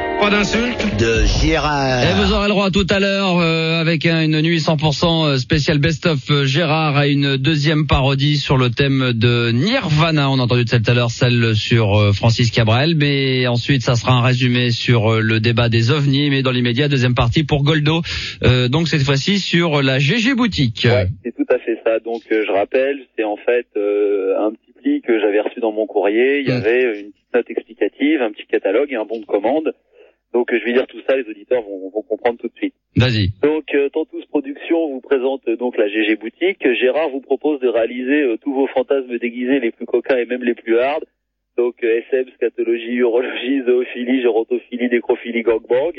Pas d'insultes. De Gérard. Et vous aurez le droit tout à l'heure avec une nuit 100% spéciale best-of Gérard à une deuxième parodie sur le thème de Nirvana. On a entendu tout à l'heure celle sur Francis Cabrel, mais ensuite ça sera un résumé sur le débat des ovnis, mais dans l'immédiat deuxième partie pour Goldo. Donc cette fois-ci sur la GG Boutique. Ouais, c'est tout à fait ça. Donc je rappelle, c'est en fait un petit pli que j'avais reçu dans mon courrier. Il y avait une petite note explicative, un petit catalogue et un bon de commande. Donc je vais dire tout ça, les auditeurs vont comprendre tout de suite. Vas-y. Donc Tantous Productions vous présente donc la GG Boutique. Gérard vous propose de réaliser tous vos fantasmes déguisés les plus coquins et même les plus hards. Donc SM, scatologie, urologie, zoophilie, gérontophilie, nécrophilie, gangbang.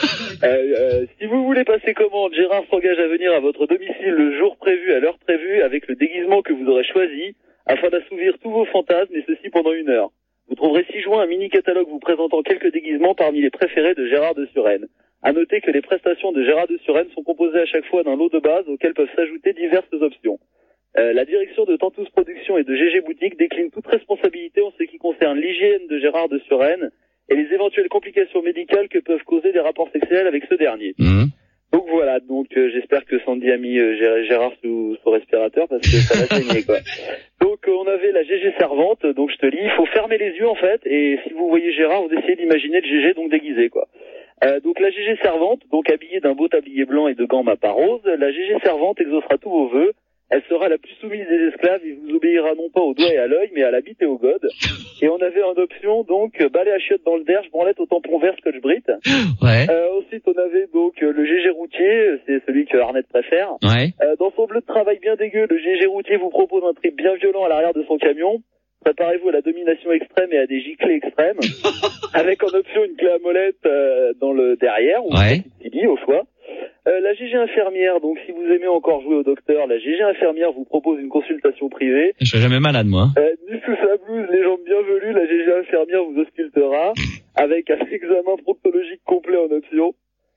Si vous voulez passer commande, Gérard s'engage à venir à votre domicile le jour prévu, à l'heure prévue, avec le déguisement que vous aurez choisi, afin d'assouvir tous vos fantasmes, et ceci pendant 1 heure. Vous trouverez 6 juin un mini-catalogue vous présentant quelques déguisements parmi les préférés de Gérard de Suresnes. À noter que les prestations de Gérard de Suresnes sont composées à chaque fois d'un lot de base auquel peuvent s'ajouter diverses options. La direction de Tantous Productions et de GG Boutique décline toute responsabilité en ce qui concerne l'hygiène de Gérard de Suresnes et les éventuelles complications médicales que peuvent causer des rapports sexuels avec ce dernier. Donc voilà, j'espère que Sandy a mis Gérard sous respirateur parce que ça va saigner quoi. Donc on avait la GG servante, donc je te lis, il faut fermer les yeux en fait, et si vous voyez Gérard, vous essayez d'imaginer le GG donc déguisé quoi. Donc la GG servante, donc habillée d'un beau tablier blanc et de gants mappa rose, la GG servante exaucera tous vos vœux. Elle sera la plus soumise des esclaves et vous obéira non pas au doigt et à l'œil, mais à la bite et au gode. Et on avait en option, donc, balai à chiottes dans le derge, branlette au tampon vert, scotch brit. Ouais. Ensuite, on avait donc le GG routier, c'est celui que Arnett préfère. Ouais. Dans son bleu de travail bien dégueu, le GG routier vous propose un trip bien violent à l'arrière de son camion. Préparez-vous à la domination extrême et à des giclées extrêmes. Avec en option une clé à molette dans le derrière, ou une petite CB au choix. La GG infirmière, donc si vous aimez encore jouer au docteur, la GG infirmière vous propose une consultation privée. Je serai jamais malade moi. Nu sous sa blouse, les jambes bien velues, la GG infirmière vous auscultera avec un examen proctologique complet en option.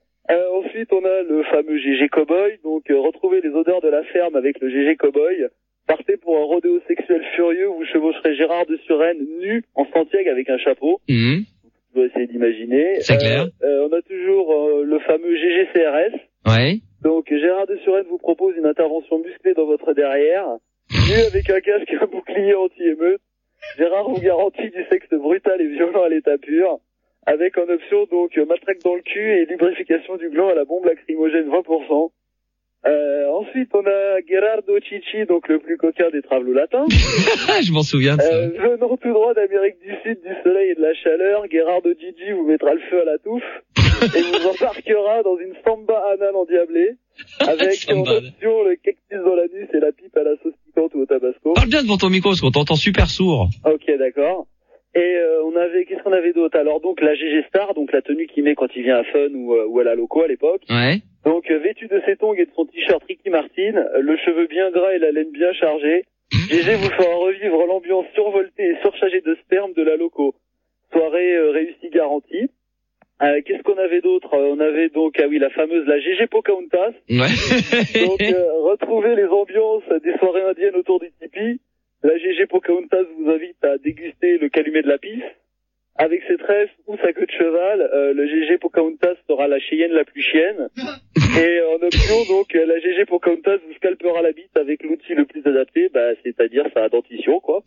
Ensuite on a le fameux GG Cowboy, donc retrouvez les odeurs de la ferme avec le GG Cowboy. Partez pour un rodéo sexuel furieux où vous chevaucherez Gérard de Suresnes nu en Santiago avec un chapeau. Je dois essayer d'imaginer. C'est clair. On a toujours le fameux GG CRS. Ouais. Donc Gérard de Suresnes vous propose une intervention musclée dans votre derrière, nu avec un casque et un bouclier anti-émeute. Gérard vous garantit du sexe brutal et violent à l'état pur, avec en option donc matraque dans le cul et lubrification du gland à la bombe lacrymogène 20%. Ensuite on a Gerardo Chichi, donc le plus coquin des travelots latins. Je m'en souviens de ça. Venant tout droit d'Amérique du Sud, du soleil et de la chaleur, Gerardo Gigi vous mettra le feu à la touffe et vous embarquera dans une samba anale endiablée avec en option le cactus dans l'anus et la pipe à la sauce piquante ou au tabasco. Parle bien devant ton micro parce qu'on t'entend super sourd. Ok, d'accord. Et qu'est-ce qu'on avait d'autre? Alors donc la GG Star, donc la tenue qu'il met quand il vient à Fun ou à la Loco à l'époque. Ouais. Donc vêtu de ses tongs et de son t-shirt Ricky Martin, le cheveu bien gras et la laine bien chargée, GG vous fera revivre l'ambiance survoltée et surchargée de sperme de la Loco. Soirée réussie garantie. Qu'est-ce qu'on avait d'autre? On avait donc la fameuse la GG Pocahontas. Ouais. Donc retrouvez les ambiances des soirées indiennes autour du tipi. La GG Pocahontas vous invite à déguster le calumet de la pisse. Avec ses trèfles ou sa queue de cheval, le GG Pocahontas sera la Cheyenne la plus chienne. Et en option, donc, la GG Pocahontas vous scalpera la bite avec l'outil le plus adapté, c'est-à-dire sa dentition, quoi.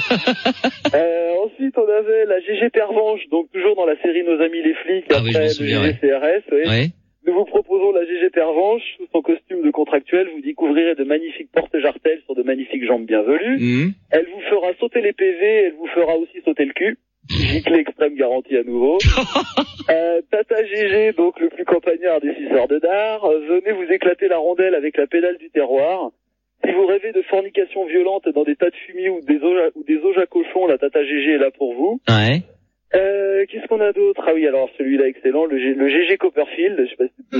Ensuite, on avait la GG Pervenche, donc toujours dans la série Nos amis les flics, après le GG CRS, ouais. Nous vous proposons la GG Pervenche, sous son costume de contractuel, vous découvrirez de magnifiques porte-jartelles sur de magnifiques jambes bien velues. Elle vous fera sauter les PV, elle vous fera aussi sauter le cul. Gicle extrême garantie à nouveau. Tata GG, donc le plus campagnard des suceurs de dard. Venez vous éclater la rondelle avec la pédale du terroir. Si vous rêvez de fornication violente dans des tas de fumier ou des auges à cochon, la Tata GG est là pour vous. Ouais. Qu'est-ce qu'on a d'autre? Ah oui, alors celui-là excellent, le GG Copperfield, je sais pas si tu te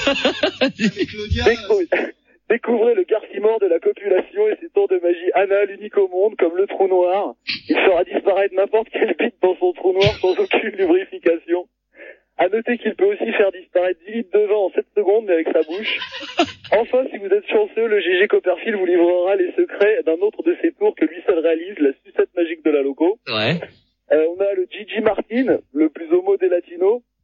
souviens. Découvrez le garcimore de la copulation et ses tours de magie anale unique au monde, comme le trou noir. Il fera disparaître n'importe quelle bite dans son trou noir sans aucune lubrification. À noter qu'il peut aussi faire disparaître 10 litres de vin en 7 secondes, mais avec sa bouche. Enfin, si vous êtes chanceux, le GG Copperfield vous livrera les secrets d'un autre de ses tours que lui seul réalise, la sucette magique de la Loco. Ouais. On a le Gigi Martin, le plus homo des latinos.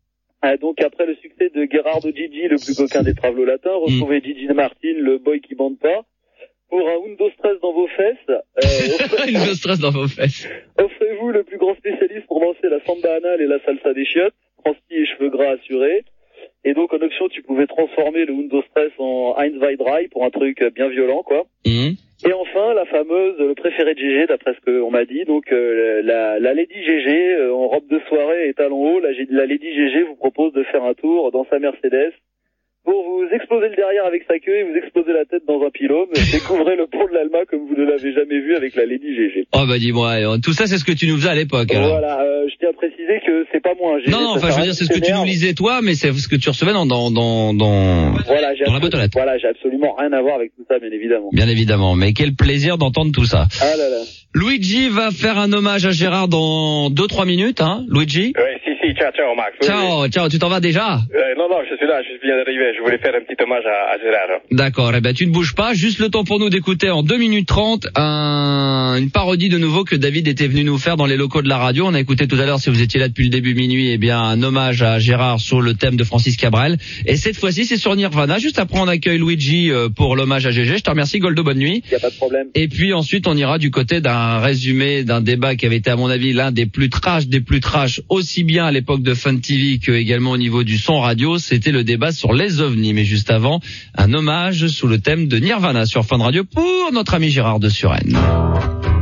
Donc après le succès de Gerardo Gigi, le plus coquin des travelots latins, retrouvez Gigi Martin, le boy qui bande pas. Pour un Undo Stress dans vos fesses, Undo Stress dans vos fesses. Offrez-vous le plus grand spécialiste pour danser la samba anale et la salsa des chiottes, transpi et cheveux gras assurés. Et donc en option, tu pouvais transformer le Undo Stress en Heinz Weidrei pour un truc bien violent, quoi. Et enfin, la fameuse, le préféré de GG, d'après ce qu'on m'a dit, donc la Lady GG en robe de soirée et talons hauts, la Lady GG vous propose de faire un tour dans sa Mercedes pour vous exploser le derrière avec sa queue et vous exploser la tête dans un pylône. Découvrez le pont de l'Alma comme vous ne l'avez jamais vu avec la Lady GG. Oh bah dis-moi, tout ça c'est ce que tu nous faisais à l'époque. Voilà, je tiens à préciser que c'est pas moi. Non, enfin je veux dire c'est ce que tu nous lisais toi, mais c'est ce que tu recevais dans voilà, la boîte aux lettres. Voilà, j'ai absolument rien à voir avec tout ça, bien évidemment. Bien évidemment, mais quel plaisir d'entendre tout ça. Ah là là. Luigi va faire un hommage à Gérard dans 2-3 minutes, hein, Luigi? Oui, si, ciao Max. Ciao, tu t'en vas déjà? Non, je suis là, je viens d'arriver, je voulais faire un petit hommage à Gérard. D'accord, eh ben tu ne bouges pas, juste le temps pour nous d'écouter en 2 minutes 30 une parodie de nouveau que David était venu nous faire dans les locaux de la radio. On a écouté tout à l'heure, si vous étiez là depuis le début minuit, eh bien un hommage à Gérard sur le thème de Francis Cabrel. Et cette fois-ci, c'est sur Nirvana. Juste après, on accueille Luigi pour l'hommage à GG. Je te remercie, Goldo, bonne nuit. Y a pas de problème. Et puis ensuite, on ira du côté d'un résumé d'un débat qui avait été, à mon avis, l'un des plus trash, aussi bien à l'époque de Fun TV que également au niveau du son radio. C'était le débat sur les ovnis. Mais juste avant, un hommage sous le thème de Nirvana sur Fun Radio pour notre ami Gérard de Suresnes.